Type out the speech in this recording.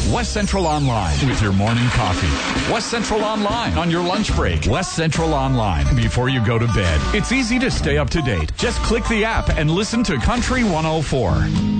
West Central Online with your morning coffee. West Central Online on your lunch break. West Central Online before you go to bed. It's easy to stay up to date. Just click the app and listen to Country 104.